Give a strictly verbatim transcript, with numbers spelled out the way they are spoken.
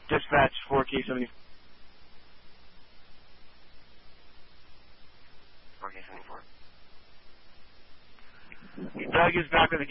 Dispatch four K seventy-four. four K seventy-four. Doug is back with the